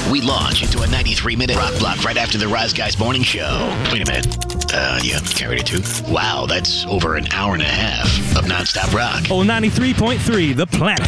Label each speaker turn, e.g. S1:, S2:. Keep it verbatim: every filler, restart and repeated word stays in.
S1: We launch into a ninety-three minute rock block right after the Rise Guys morning show. Wait a minute. Uh, yeah, carried it too? Wow, that's over an hour and a half of nonstop rock.
S2: Oh, ninety-three point three, The Planet.